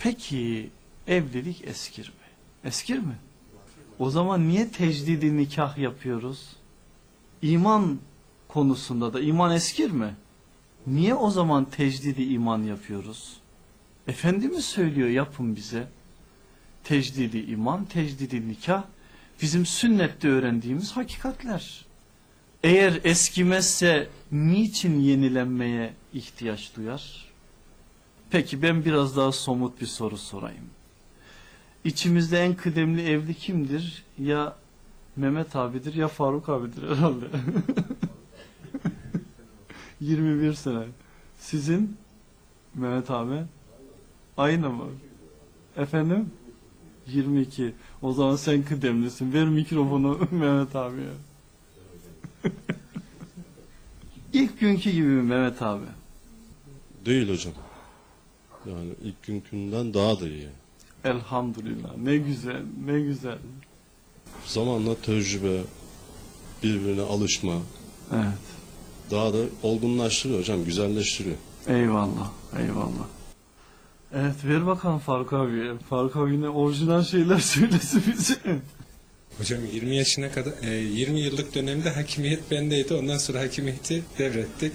Peki evlilik eskir mi? Eskir mi? O zaman niye tecdidi nikah yapıyoruz? İman konusunda da iman eskir mi? Niye o zaman tecdidi iman yapıyoruz? Efendimiz söylüyor, yapın bize. Tecdidi iman, tecdidi nikah bizim sünnette öğrendiğimiz hakikatler. Eğer eskimezse niçin yenilenmeye ihtiyaç duyar? Peki ben biraz daha somut bir soru sorayım. İçimizde en kıdemli evli kimdir? Ya Mehmet abidir ya Faruk abidir herhalde. 21 sene. Sizin Mehmet abi? Aynı mı? Efendim? 22. O zaman sen kıdemlisin. Ver mikrofonu Mehmet abiye. İlk günkü gibi mi Mehmet abi? Değil hocam. Yani ilk günkünden daha da iyi. Elhamdülillah. Ne güzel, ne güzel. Zamanla tecrübe, birbirine alışma Evet. daha da olgunlaştırıyor hocam, güzelleştiriyor. Eyvallah, eyvallah. Evet, ver bakalım Faruk abiye. Faruk abi yine orijinal şeyler söylesin bize. Hocam 20 yaşına kadar 20 yıllık dönemde hakimiyet bendeydi. Ondan sonra hakimiyeti devrettik.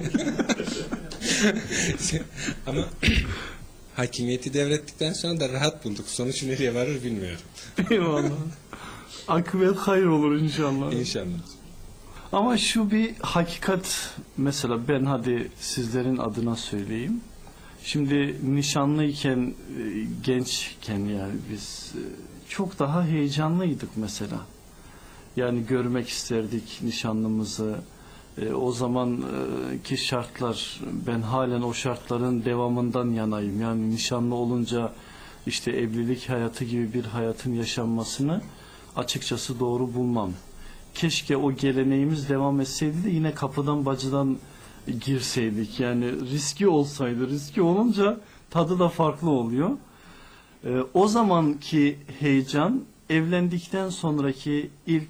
Ama hakimiyeti devrettikten sonra da rahat bulduk. Sonuç nereye varır bilmiyorum. Eyvallah. Akıbet hayır olur inşallah. İnşallah. Ama şu bir hakikat, mesela ben hadi sizlerin adına söyleyeyim. Şimdi nişanlıyken, gençken yani biz çok daha heyecanlıydık mesela. Yani görmek isterdik nişanlımızı. O zamanki şartlar, ben halen o şartların devamından yanayım. Yani nişanlı olunca işte evlilik hayatı gibi bir hayatın yaşanmasını açıkçası doğru bulmam. Keşke o geleneğimiz devam etseydi de yine kapıdan bacıdan girseydik. Yani riski olsaydı. Riski olunca tadı da farklı oluyor. O zamanki heyecan evlendikten sonraki ilk